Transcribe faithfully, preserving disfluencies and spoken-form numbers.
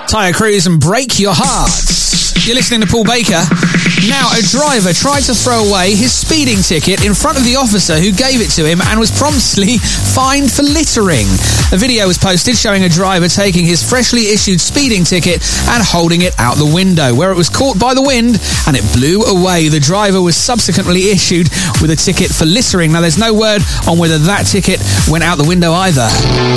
Tyre Cruise and Break Your Heart. You're listening to Paul Baker. Now, a driver tried to throw away his speeding ticket in front of the officer who gave it to him and was promptly fined for littering. A video was posted showing a driver taking his freshly issued speeding ticket and holding it out the window, where it was caught by the wind and it blew away. The driver was subsequently issued with a ticket for littering. Now, there's no word on whether that ticket went out the window either.